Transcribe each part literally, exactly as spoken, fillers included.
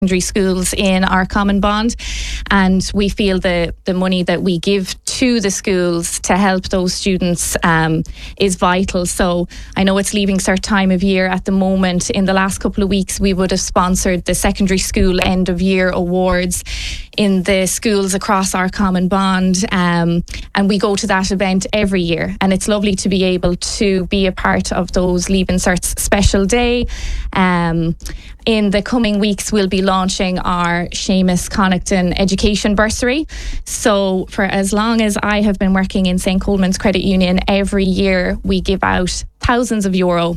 secondary schools in our common bond, and we feel the the money that we give to the schools to help those students um, is vital. So I know it's Leaving Cert time of year at the moment. In the last couple of weeks we would have sponsored the secondary school end of year awards in the schools across our common bond, um, and we go to that event every year, and it's lovely to be able to be a part of those Leaving Certs special day. Um, in the coming weeks we'll be launching our Seamus Connaughton Education Bursary. So for as long as I have been working in Saint Coleman's Credit Union, every year we give out thousands of euro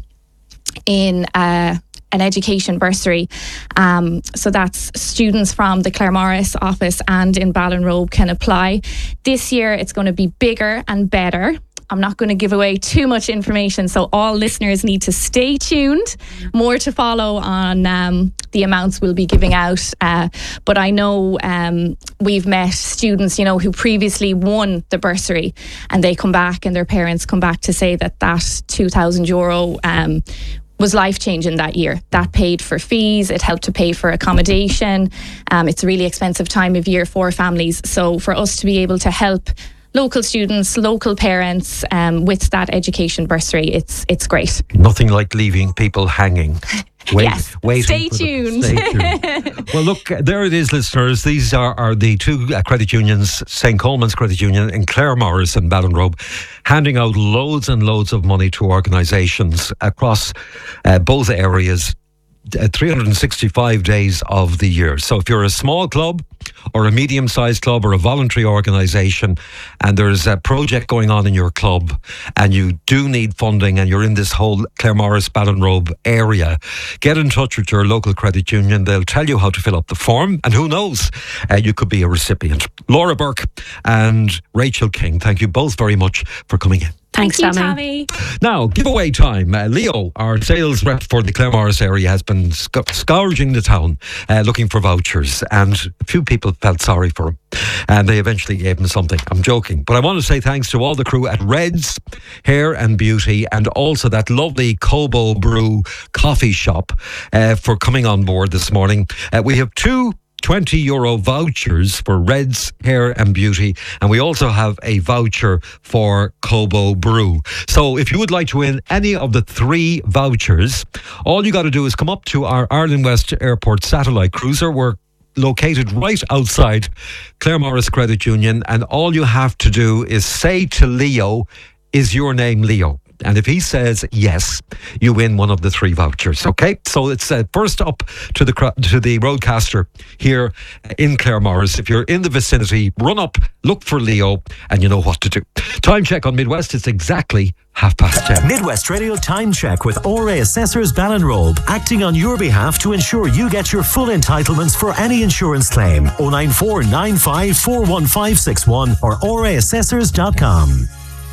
in uh, an education bursary. Um, so that's students from the Claremorris office and in Ballinrobe can apply. This year it's going to be bigger and better. I'm not going to give away too much information, so all listeners need to stay tuned. More to follow on um, the amounts we'll be giving out. Uh, but I know um, we've met students, you know, who previously won the bursary, and they come back and their parents come back to say that that two thousand euro um, was life-changing that year. That paid for fees, it helped to pay for accommodation. Um, it's a really expensive time of year for families. So for us to be able to help local students, local parents um, with that education bursary, it's it's great. Nothing like leaving people hanging. Wait, yes, waiting stay tuned. Stay tuned. Well, look, there it is, listeners. These are, are the two uh, credit unions, Saint Coleman's Credit Union in Claremorris and Ballinrobe, handing out loads and loads of money to organisations across uh, both areas, Uh, three hundred sixty-five days of the year. So if you're a small club or a medium-sized club or a voluntary organisation and there's a project going on in your club and you do need funding and you're in this whole Claremorris, Ballinrobe area, get in touch with your local credit union. They'll tell you how to fill up the form, and who knows, uh, you could be a recipient. Laura Burke and Rachel King, thank you both very much for coming in. Thanks, Thank you, Tammy. Now, giveaway time. Uh, Leo, our sales rep for the Claremorris area, has been sc- scourging the town uh, looking for vouchers, and a few people felt sorry for him, and they eventually gave him something. I'm joking, but I want to say thanks to all the crew at Red's Hair and Beauty, and also that lovely Cobo Brew coffee shop uh, for coming on board this morning. Uh, we have two twenty euro vouchers for Red's Hair and Beauty, and we also have a voucher for Cobo Brew. So if you would like to win any of the three vouchers, all you got to do is come up to our Ireland West Airport satellite cruiser. We're located right outside Claremorris Credit Union, and all you have to do is say to Leo, "Is your name Leo?" And if he says yes, you win one of the three vouchers. Okay, so it's uh, first up to the to the roadcaster here in Claremorris. If you're in the vicinity, run up, look for Leo, and you know what to do. Time check on Midwest. It's exactly half past ten. Midwest Radio Time Check with O R A Assessors Ballinrobe, acting on your behalf to ensure you get your full entitlements for any insurance claim. oh nine four nine five four one five six one or O R A assessors dot com.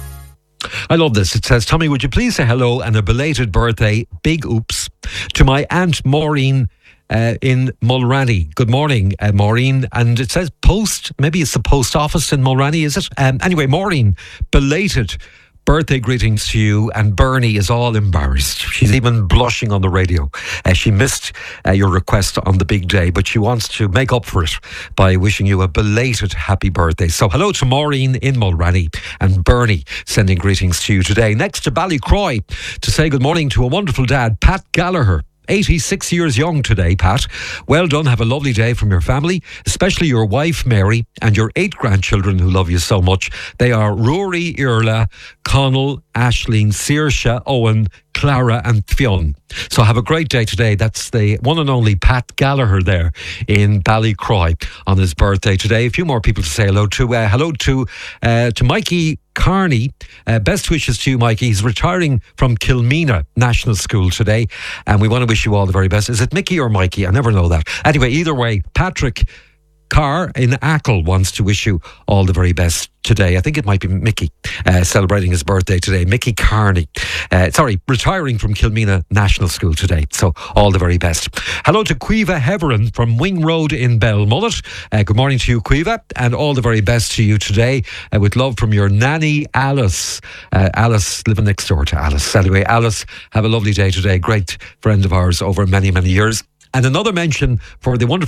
I love this. It says, Tommy, would you please say hello and a belated birthday, big oops, to my Aunt Maureen uh, in Mulranny. Good morning, uh, Maureen. And it says post, maybe it's the post office in Mulranny, is it? Um, anyway, Maureen, belated birthday greetings to you, and Bernie is all embarrassed. She's even blushing on the radio. Uh, she missed uh, your request on the big day, but she wants to make up for it by wishing you a belated happy birthday. So hello to Maureen in Mulranny, and Bernie sending greetings to you today. Next to Ballycroy to say good morning to a wonderful dad, Pat Gallagher. eighty-six years young today, Pat. Well done. Have a lovely day from your family, especially your wife, Mary, and your eight grandchildren who love you so much. They are Rory, Irla, Connell, Aisling, Saoirse, Owen, Clara and Fionn. So have a great day today. That's the one and only Pat Gallagher there in Ballycroy on his birthday today. A few more people to say hello to. Uh, hello to uh, to Mikey Carney. Uh, best wishes to you, Mikey. He's retiring from Kilmena National School today, and we want to wish you all the very best. Is it Mickey or Mikey? I never know that. Anyway, either way, Patrick Carr in Ackle wants to wish you all the very best today. I think it might be Mickey uh, celebrating his birthday today. Mickey Carney. Uh, sorry, retiring from Kilmena National School today. So all the very best. Hello to Quiva Heverin from Wing Road in Belmullet. Uh, good morning to you, Quiva, and all the very best to you today. Uh, with love from your nanny, Alice. Uh, Alice, living next door to Alice. Anyway, Alice, have a lovely day today. Great friend of ours over many, many years. And another mention for the wonderful